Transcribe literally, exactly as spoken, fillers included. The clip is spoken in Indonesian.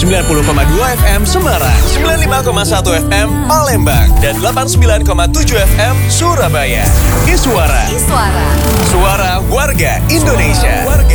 sembilan puluh koma dua F M Semarang, sembilan puluh lima koma satu F M Palembang, dan delapan puluh sembilan koma tujuh F M Surabaya. Iswara. Iswara. Suara warga Indonesia. Warga